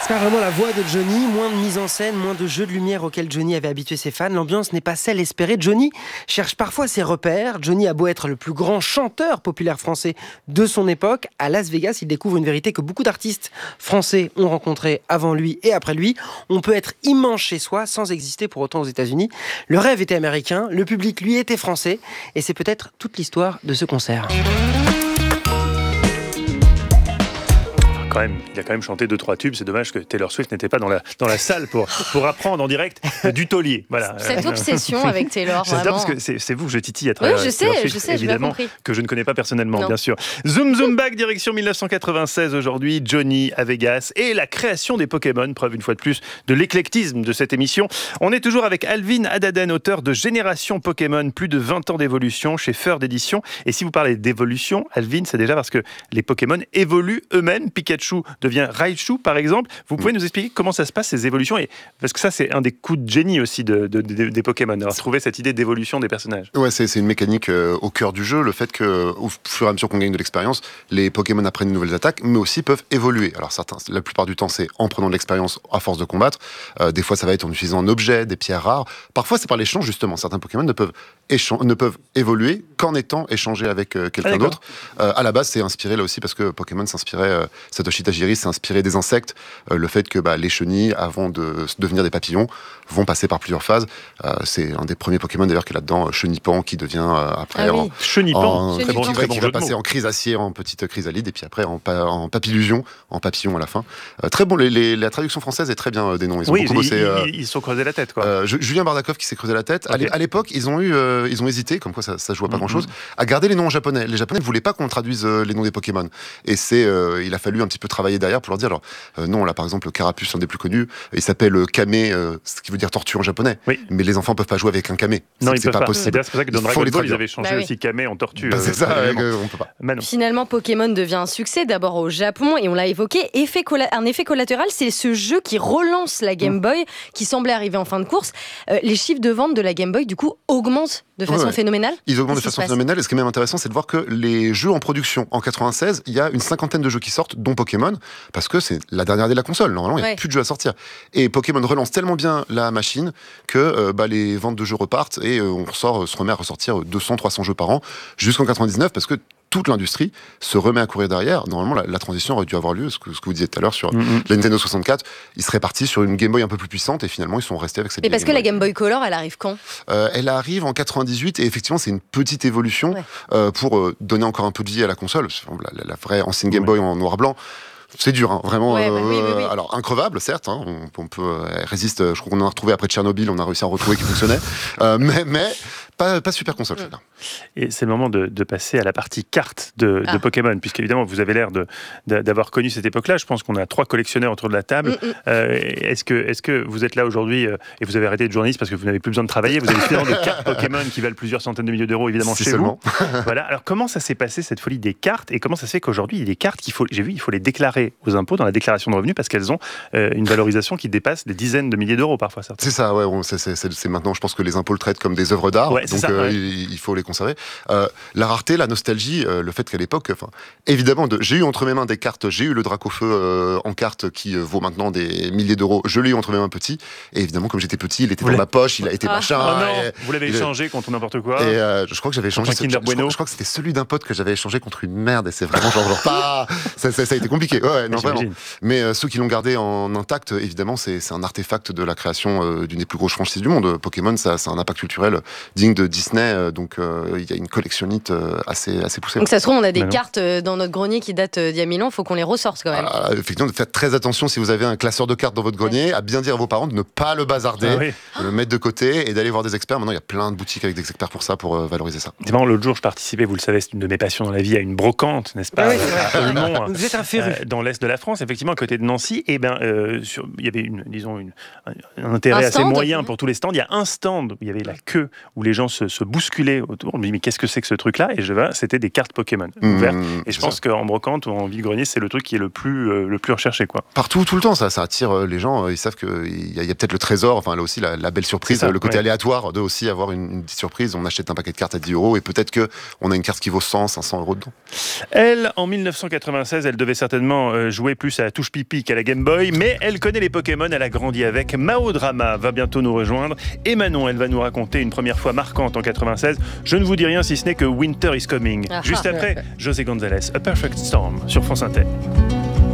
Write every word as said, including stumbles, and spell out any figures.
C'est pas vraiment la voix de Johnny, moins de mise en scène, moins de jeux de lumière auxquels Johnny avait habitué ses fans. L'ambiance n'est pas celle espérée. Johnny cherche parfois ses repères. Johnny a beau être le plus grand chanteur populaire français de son époque, à Las Vegas, il découvre une vérité que beaucoup d'artistes français ont rencontrée avant lui et après lui. On peut être immense chez soi sans exister pour autant aux États-Unis. Le rêve était américain, le public lui était français, et c'est peut-être toute l'histoire de ce concert. Quand même, il a quand même chanté deux trois tubes. C'est dommage que Taylor Swift n'était pas dans la, dans la salle pour, pour apprendre en direct du taulier. Voilà. Cette obsession avec Taylor, J'adore vraiment. parce que c'est, c'est vous que je titille à travers oui, je sais, Taylor Swift, je sais, évidemment, j'ai bien que je ne connais pas personnellement, non. bien sûr. Zoom Zoom Back, direction dix-neuf cent quatre-vingt-seize aujourd'hui, Johnny à Vegas et la création des Pokémon, preuve une fois de plus de l'éclectisme de cette émission. On est toujours avec Alvin Adaden, auteur de Génération Pokémon, plus de vingt ans d'évolution chez Ferd d'édition. Et si vous parlez d'évolution, Alvin, c'est déjà parce que les Pokémon évoluent eux-mêmes. Pikachu devient Raichu, par exemple. Vous pouvez nous expliquer comment ça se passe, ces évolutions, et parce que ça, c'est un des coups de génie aussi de, de, de, des Pokémon, d'avoir trouvé cette idée d'évolution des personnages. Ouais, c'est, c'est une mécanique euh, au cœur du jeu, le fait que, au fur et à mesure qu'on gagne de l'expérience, les Pokémon apprennent de nouvelles attaques, mais aussi peuvent évoluer. Alors certains, la plupart du temps, c'est en prenant de l'expérience à force de combattre. Euh, des fois, ça va être en utilisant un objet, des pierres rares. Parfois, c'est par l'échange, justement. Certains Pokémon ne peuvent, échan- ne peuvent évoluer qu'en étant échangés avec euh, quelqu'un ah, d'autre. Euh, à la base, c'est inspiré là aussi parce que Pokémon s'inspirait, euh, Satoshi Tajiri s'est inspiré des insectes. Euh, le fait que bah, les chenilles, avant de devenir des papillons, vont passer par plusieurs phases. Euh, c'est un des premiers Pokémon d'ailleurs qui est là-dedans, euh, Chenipan, qui devient euh, après ah oui. en, Chenipan, en, très bon, qui, très qui bon va passer en chrysacier, en petite chrysalide, et puis après en, pa- en papillusion, en papillon à la fin. Euh, très bon, les, les, la traduction française est très bien euh, des noms. Ils ont oui, beaucoup ils, bossé. Euh, ils, ils se sont creusés la tête, quoi. Euh, Julien Bardakov qui s'est creusé la tête. Okay. À l'époque, ils ont eu, euh, ils ont hésité, comme quoi ça, ça jouait pas mm-hmm. grand-chose, à garder les noms en japonais. Les Japonais ne voulaient pas qu'on traduise euh, les noms des Pokémon, et c'est, euh, il a fallu un petit peu travailler derrière pour leur dire. Alors, euh, non, là par exemple, le Carapuce, un des plus connus, il s'appelle Kame, euh, ce qui veut dire tortue en japonais. Oui. Mais les enfants peuvent pas jouer avec un Kame. Non, c'est, ils c'est peuvent pas, pas possible. C'est pour ça que dans Dragon Ball, ils avaient changé bah oui. aussi Kame en tortue. Bah, c'est euh, ça, euh, on peut pas. Manon. Finalement, Pokémon devient un succès, d'abord au Japon, et on l'a évoqué. Effet colla- un effet collatéral, c'est ce jeu qui relance la Game Boy, qui semblait arriver en fin de course. Euh, les chiffres de vente de la Game Boy, du coup, augmentent de façon ouais. phénoménale. Ils augmentent de façon phénoménale, et ce qui est même intéressant, c'est de voir que les jeux en production, en quatre-vingt-seize, il y a une cinquantaine de jeux qui sortent, dont Pokémon, parce que c'est la dernière année de la console. Normalement, il n'y a ouais. plus de jeux à sortir. Et Pokémon relance tellement bien la machine que euh, bah, les ventes de jeux repartent, et euh, on ressort, se remet à ressortir deux cents trois cents jeux par an, jusqu'en quatre-vingt-dix-neuf, parce que toute l'industrie se remet à courir derrière. Normalement, la, la transition aurait dû avoir lieu, ce que, ce que vous disiez tout à l'heure sur mm-hmm. la Nintendo soixante-quatre. Ils seraient partis sur une Game Boy un peu plus puissante, et finalement, ils sont restés avec cette. Mais parce Game que Boy. la Game Boy Color, elle arrive quand euh, Elle arrive en quatre-vingt-dix-huit, et effectivement, c'est une petite évolution ouais. euh, pour euh, donner encore un peu de vie à la console. La, la, la vraie ancienne Game Boy ouais. en noir-blanc. C'est dur, hein, vraiment. Ouais, bah, euh, oui, oui, oui. Alors increvable, certes. Hein, on, on peut, elle résiste. Je crois qu'on en a retrouvé après Tchernobyl. On a réussi à en retrouver qui fonctionnait, euh, mais, mais pas, pas super console. Mm. Et c'est le moment de, de passer à la partie carte de, ah. de Pokémon, puisqu'évidemment vous avez l'air de, de, d'avoir connu cette époque-là. Je pense qu'on a trois collectionneurs autour de la table. Mm-hmm. Euh, est-ce que, est-ce que vous êtes là aujourd'hui euh, et vous avez arrêté de journaliste parce que vous n'avez plus besoin de travailler? Vous avez finalement des cartes Pokémon qui valent plusieurs centaines de milliers d'euros, évidemment, si chez seulement. vous. Voilà. Alors comment ça s'est passé cette folie des cartes, et comment ça se fait qu'aujourd'hui il y a des cartes qu'il faut, j'ai vu, il faut les déclarer aux impôts dans la déclaration de revenus parce qu'elles ont euh, une valorisation qui dépasse des dizaines de milliers d'euros parfois. Certains. C'est ça, ouais. On, c'est, c'est, c'est, c'est maintenant, je pense que les impôts le traitent comme des œuvres d'art, ouais, donc ça, euh, ouais. il, il faut les conserver. Euh, la rareté, la nostalgie, euh, le fait qu'à l'époque, enfin, évidemment, de, j'ai eu entre mes mains des cartes, j'ai eu le Dracofeu euh, en carte qui euh, vaut maintenant des milliers d'euros. Je l'ai eu entre mes mains petit, et évidemment, comme j'étais petit, il était vous dans ma poche, il a été ah. machin. Oh non, et, vous l'avez il, échangé contre n'importe quoi. Et euh, je crois que j'avais échangé. Ce, je, crois, je crois que c'était celui d'un pote que j'avais échangé contre une merde, et c'est vraiment genre, genre pas. Ça, ça, ça a été compliqué. Ouais, ouais non, vraiment. Mais euh, ceux qui l'ont gardé en intact, évidemment, c'est, c'est un artefact de la création euh, d'une des plus grosses franchises du monde. Pokémon, ça, ça a un impact culturel digne de Disney, euh, donc il euh, y a une collectionnite euh, assez, assez poussée. Donc ça se trouve, on a des cartes euh, dans notre grenier qui datent d'il y a mille ans, il faut qu'on les ressorte quand même. Euh, effectivement, faites très attention si vous avez un classeur de cartes dans votre grenier, ouais. à bien dire à vos parents de ne pas le bazarder, ah oui. de le mettre de côté et d'aller voir des experts. Maintenant, il y a plein de boutiques avec des experts pour ça, pour euh, valoriser ça. C'est marrant, l'autre jour, je participais, vous le savez, c'est une de mes passions dans la vie, à une brocante, n'est-ce pas, oui, à Olmont, vous êtes un féru. Euh, dans l'est de la France, effectivement, à côté de Nancy. Et ben, euh, sur, il y avait une, disons, une, un, un intérêt un assez moyen pour tous les stands. Il y a un stand où il y avait la queue, où les gens gens se, se bousculaient autour. Je me dis, mais qu'est-ce que c'est que ce truc-là? Et je vois, c'était des cartes Pokémon ouvertes. Mmh, et je pense qu'en brocante ou en vide-grenier, c'est le truc qui est le plus, euh, le plus recherché, quoi. Partout, tout le temps, ça, ça attire les gens. Ils savent qu'il y a, y a peut-être le trésor, enfin là aussi la, la belle surprise, ça, le côté ouais. aléatoire de aussi avoir une, une petite surprise. On achète un paquet de cartes à dix euros et peut-être qu'on a une carte qui vaut cent, cinq cents euros dedans. Elle, en mille neuf cent quatre-vingt-seize, elle devait certainement jouer plus à la touche pipi qu'à la Game Boy, mais elle connaît les Pokémon, elle a grandi avec. Mao Drama va bientôt nous rejoindre. Et Manon, elle va nous raconter une première fois marquante en quatre-vingt-seize. Je ne vous dis rien si ce n'est que Winter is Coming. Ah. Juste après, José González, A Perfect Storm sur France Inter.